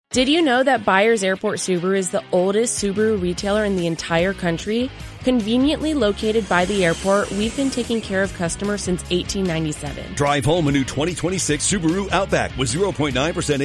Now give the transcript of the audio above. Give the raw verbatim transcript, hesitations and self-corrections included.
Did you know that Byers Airport Subaru is the oldest Subaru retailer in the entire country? Conveniently located by the airport, we've been taking care of customers since eighteen ninety-seven. Drive home a new twenty twenty-six Subaru Outback with zero point nine percent